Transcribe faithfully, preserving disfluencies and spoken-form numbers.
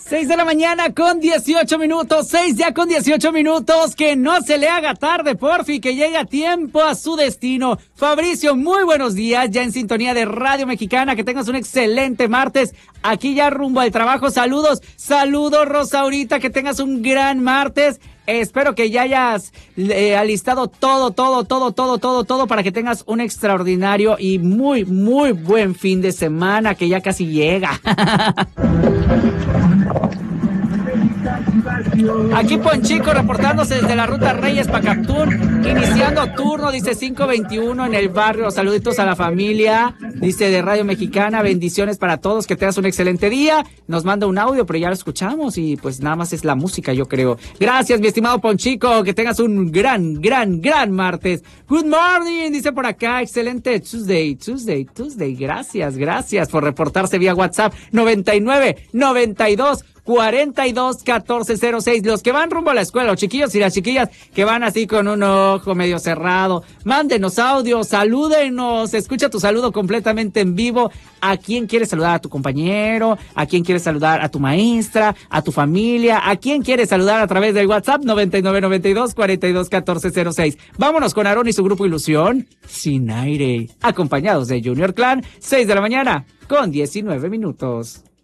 seis de la mañana con dieciocho minutos, seis ya con dieciocho minutos, que no se le haga tarde, porfi, que llegue a tiempo a su destino. Fabricio, muy buenos días, ya en sintonía de Radio Mexicana, que tengas un excelente martes, aquí ya rumbo al trabajo. Saludos, saludos Rosaurita, que tengas un gran martes. Espero que ya hayas eh, alistado todo, todo, todo, todo, todo, todo para que tengas un extraordinario y muy, muy buen fin de semana, que ya casi llega. Aquí Ponchico reportándose desde la ruta Reyes Pacactún, iniciando turno, dice cinco veintiuno en el barrio. Saluditos a la familia, dice de Radio Mexicana, bendiciones para todos, que tengas un excelente día. Nos manda un audio, pero ya lo escuchamos y pues nada más es la música, yo creo. Gracias, mi estimado Ponchico, que tengas un gran, gran, gran martes. Good morning, dice por acá, excelente Tuesday, Tuesday, Tuesday. Gracias, gracias por reportarse vía WhatsApp noventa y nueve, noventa y dos, cuarenta y dos, catorce cero seis. Los que van rumbo a la escuela, los chiquillos y las chiquillas que van así con un ojo medio cerrado, mándenos audio, salúdenos, escucha tu saludo completamente en vivo. ¿A quién quieres saludar? ¿A tu compañero? ¿A quién quieres saludar? ¿A tu maestra? ¿A tu familia? ¿A quién quieres saludar a través del WhatsApp? noventa y nueve, noventa y dos, cuarenta y dos, catorce cero seis. Vámonos con Aarón y su grupo Ilusión, Sin Aire, acompañados de Junior Clan, seis de la mañana con diecinueve minutos.